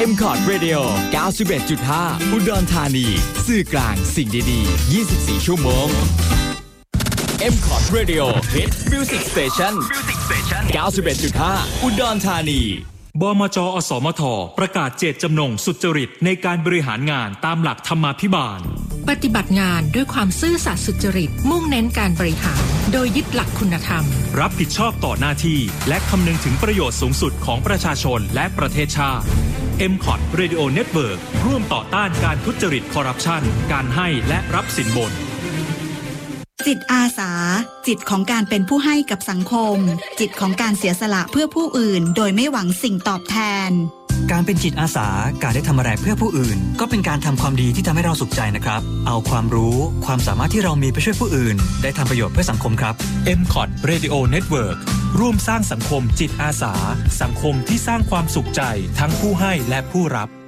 M-Cot Radio 91.5 อุดรธานีสื่อกลางสิ่งดีๆ24 ชั่วโมง M-Cot Radio Hit Music Station 91.5 อุดรธานีบมจ.อสมท.ประกาศเจตจำนงสุจริตในการบริหารงานตามหลักธรรมาภิบาลปฏิบัติงานด้วยความซื่อสัตย์สุจริตมุ่งเน้นการบริหารโดยยึดหลักคุณธรรมรับผิดชอบต่อหน้าที่และคำนึงถึงประโยชน์สูงสุดของประชาชนและประเทศชาติ M-Cot Radio Network ร่วมต่อต้านการทุจริตคอร์รัปชันการให้และรับสินบนจิตอาสาจิตของการเป็นผู้ให้กับสังคมจิตของการเสียสละเพื่อผู้อื่นโดยไม่หวังสิ่งตอบแทนการเป็นจิตอาสาการได้ทำอะไรเพื่อผู้อื่นก็เป็นการทำความดีที่ทำให้เราสุขใจนะครับเอาความรู้ความสามารถที่เรามีไปช่วยผู้อื่นได้ทำประโยชน์เพื่อสังคมครับ M-Cot Radio Network ร่วมสร้างสังคมจิตอาสาสังคมที่สร้างความสุขใจทั้งผู้ให้และผู้รับ